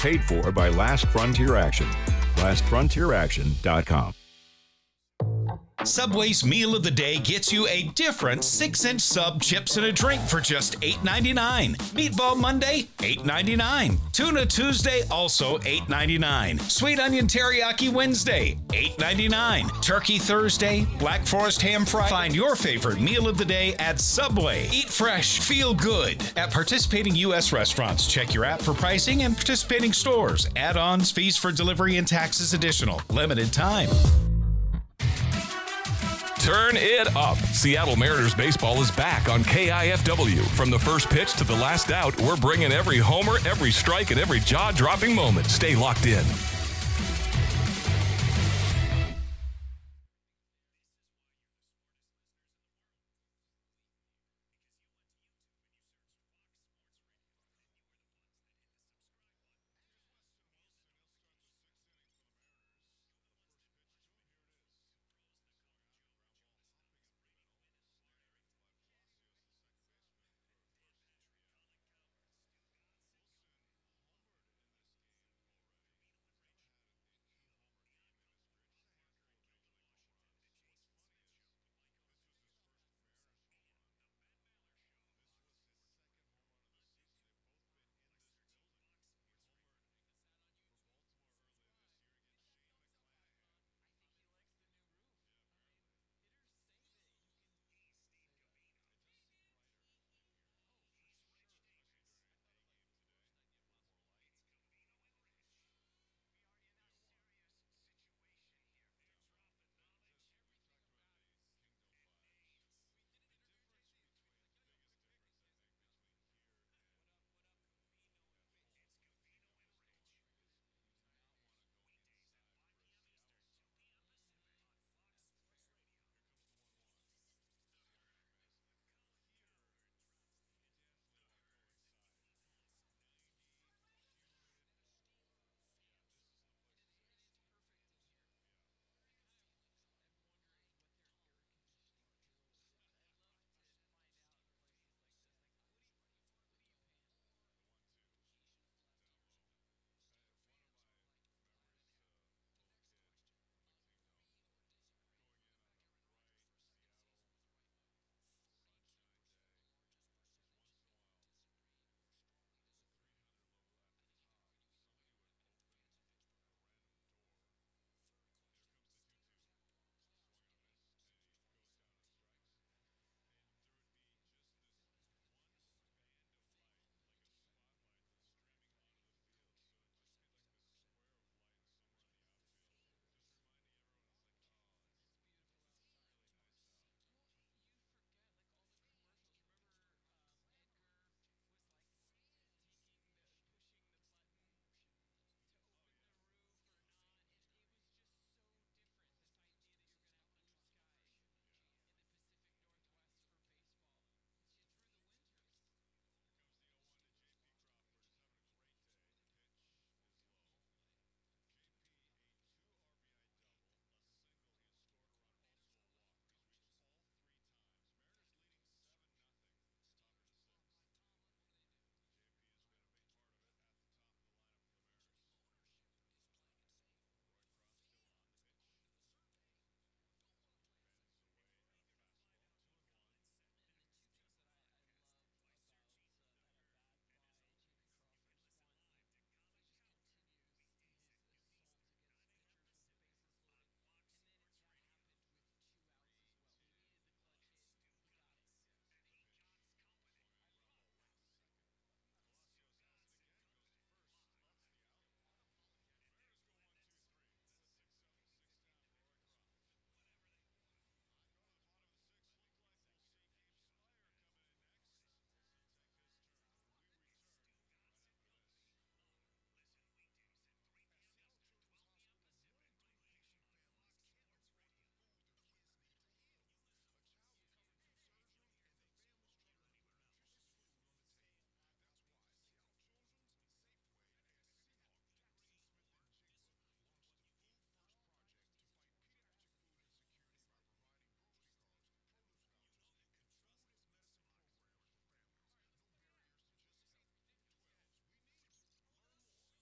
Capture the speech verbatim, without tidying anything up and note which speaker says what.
Speaker 1: Paid for by Last Frontier Action. last frontier action dot com.
Speaker 2: Subway's Meal of the Day gets you a different six-inch sub, chips, and a drink for just eight ninety-nine. Meatball Monday, eight ninety-nine. Tuna Tuesday, also eight ninety-nine. Sweet Onion Teriyaki Wednesday, eight ninety-nine. Turkey Thursday, Black Forest Ham Fry. Find your favorite meal of the day at Subway. Eat fresh, feel good. At participating U S restaurants, check your app for pricing and participating stores. Add-ons, fees for delivery, and taxes additional. Limited time.
Speaker 3: Turn it up. Seattle Mariners baseball is back on K I F W. From the first pitch to the last out, we're bringing every homer, every strike, and every jaw-dropping moment. Stay locked in.